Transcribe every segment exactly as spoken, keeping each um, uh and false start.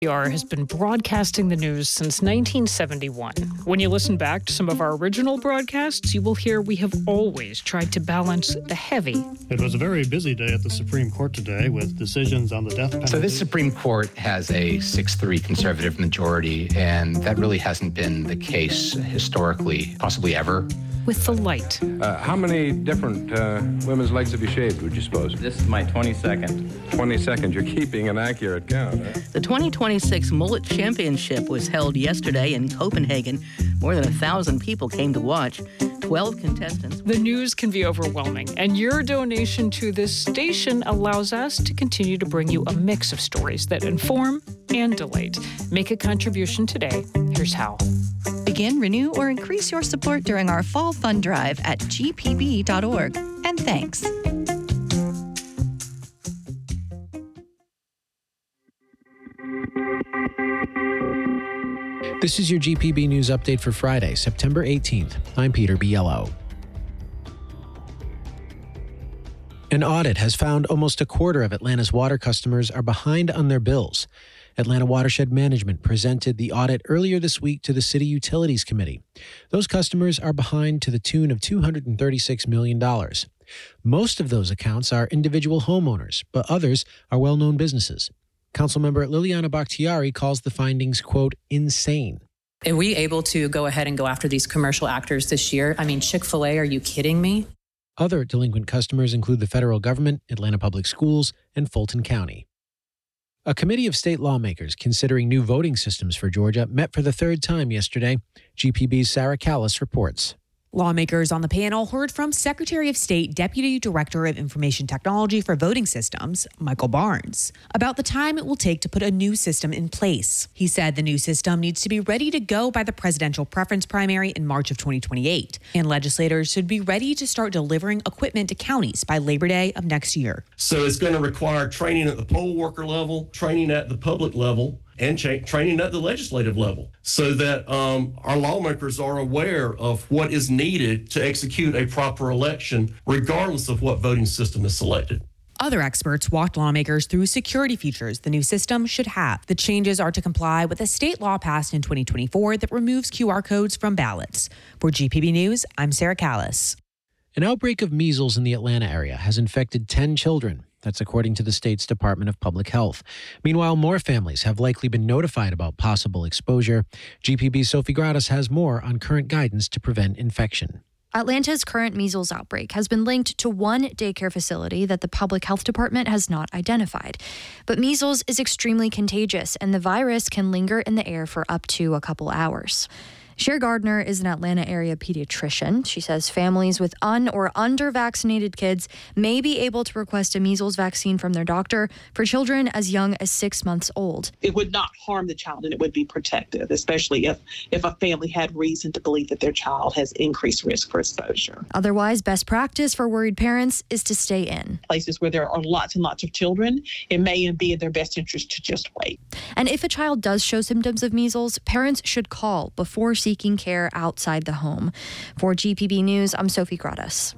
N P R has been broadcasting the news since nineteen seventy-one. When you listen back to some of our original broadcasts, you will hear we have always tried to balance the heavy. It was a very busy day at the Supreme Court today with decisions on the death penalty. So this Supreme Court has a six three conservative majority, and that really hasn't been the case historically, possibly ever. With the light. Uh, how many different uh, women's legs have you shaved, would you suppose? This is my twenty-second. twenty-second. You're keeping an accurate count, huh? The twenty twenty-six Mullet Championship was held yesterday in Copenhagen. More than a thousand people came to watch. twelve contestants. The news can be overwhelming, and your donation to this station allows us to continue to bring you a mix of stories that inform and delight. Make a contribution today. Here's how. Begin, renew, or increase your support during our fall fund drive at g p b dot org. And thanks. This is your G P B News Update for Friday, September eighteenth. I'm Peter Biello. An audit has found almost a quarter of Atlanta's water customers are behind on their bills. Atlanta Watershed Management presented the audit earlier this week to the City Utilities Committee. Those customers are behind to the tune of two hundred thirty-six million dollars. Most of those accounts are individual homeowners, but others are well-known businesses. Councilmember Liliana Bakhtiari calls the findings, quote, insane. Are we able to go ahead and go after these commercial actors this year? I mean, Chick-fil-A, are you kidding me? Other delinquent customers include the federal government, Atlanta Public Schools, and Fulton County. A committee of state lawmakers considering new voting systems for Georgia met for the third time yesterday. G P B's Sarah Callis reports. Lawmakers on the panel heard from Secretary of State Deputy Director of Information Technology for Voting Systems, Michael Barnes, about the time it will take to put a new system in place. He said the new system needs to be ready to go by the presidential preference primary in March of twenty twenty-eight, and legislators should be ready to start delivering equipment to counties by Labor Day of next year. So it's going to require training at the poll worker level, training at the public level, and cha- training at the legislative level so that um, our lawmakers are aware of what is needed to execute a proper election, regardless of what voting system is selected. Other experts walked lawmakers through security features the new system should have. The changes are to comply with a state law passed in twenty twenty-four that removes Q R codes from ballots. For G P B News, I'm Sarah Callis. An outbreak of measles in the Atlanta area has infected ten children. That's according to the state's Department of Public Health. Meanwhile, more families have likely been notified about possible exposure. G P B's Sophie Gradas has more on current guidance to prevent infection. Atlanta's current measles outbreak has been linked to one daycare facility that the public health department has not identified. But measles is extremely contagious, and the virus can linger in the air for up to a couple hours. Cher Gardner is an Atlanta area pediatrician. She says families with un- or under-vaccinated kids may be able to request a measles vaccine from their doctor for children as young as six months old. It would not harm the child, and it would be protective, especially if, if a family had reason to believe that their child has increased risk for exposure. Otherwise, best practice for worried parents is to stay in. Places where there are lots and lots of children, it may be in their best interest to just wait. And if a child does show symptoms of measles, parents should call before seeking care outside the home. For G P B News, I'm Sophie Gradas.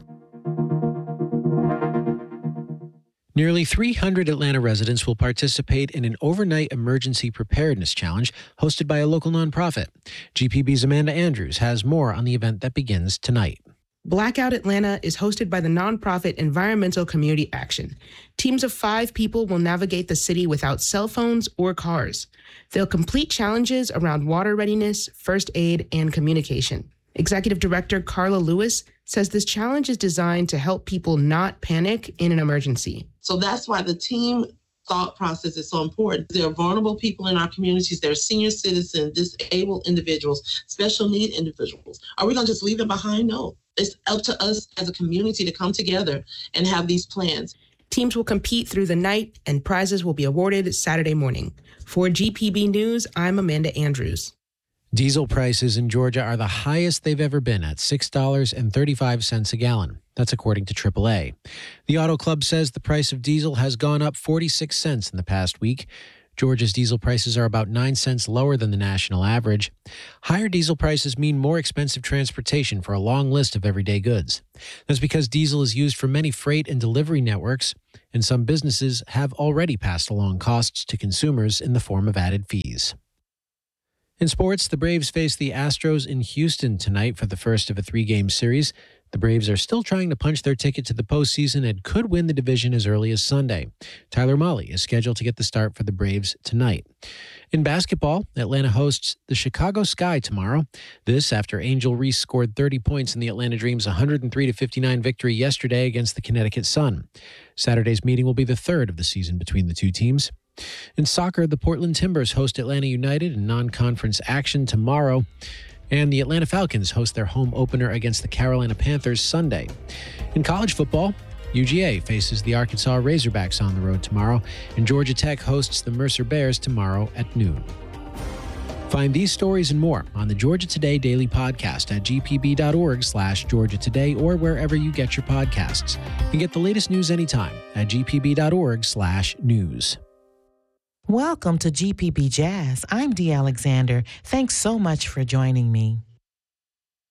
Nearly three hundred Atlanta residents will participate in an overnight emergency preparedness challenge hosted by a local nonprofit. G P B's Amanda Andrews has more on the event that begins tonight. Blackout Atlanta is hosted by the nonprofit Environmental Community Action. Teams of five people will navigate the city without cell phones or cars. They'll complete challenges around water readiness, first aid, and communication. Executive Director Carla Lewis says this challenge is designed to help people not panic in an emergency. So that's why the team thought process is so important. There are vulnerable people in our communities. There are senior citizens, disabled individuals, special need individuals. Are we going to just leave them behind? No. It's up to us as a community to come together and have these plans. Teams will compete through the night, and prizes will be awarded Saturday morning. For G P B News, I'm Amanda Andrews. Diesel prices in Georgia are the highest they've ever been at six dollars and thirty-five cents a gallon. That's according to triple A. The Auto Club says the price of diesel has gone up forty-six cents in the past week. Georgia's diesel prices are about nine cents lower than the national average. Higher diesel prices mean more expensive transportation for a long list of everyday goods. That's because diesel is used for many freight and delivery networks, and some businesses have already passed along costs to consumers in the form of added fees. In sports, the Braves face the Astros in Houston tonight for the first of a three-game series. The Braves are still trying to punch their ticket to the postseason and could win the division as early as Sunday. Tyler Mahle is scheduled to get the start for the Braves tonight. In basketball, Atlanta hosts the Chicago Sky tomorrow. This after Angel Reese scored thirty points in the Atlanta Dream's one hundred three to fifty-nine victory yesterday against the Connecticut Sun. Saturday's meeting will be the third of the season between the two teams. In soccer, the Portland Timbers host Atlanta United in non-conference action tomorrow. And the Atlanta Falcons host their home opener against the Carolina Panthers Sunday. In college football, U G A faces the Arkansas Razorbacks on the road tomorrow, and Georgia Tech hosts the Mercer Bears tomorrow at noon. Find these stories and more on the Georgia Today Daily Podcast at gpb.org slash Georgia Today or wherever you get your podcasts. And get the latest news anytime at gpb.org slash news. Welcome to G P B Jazz. I'm Dee Alexander. Thanks so much for joining me.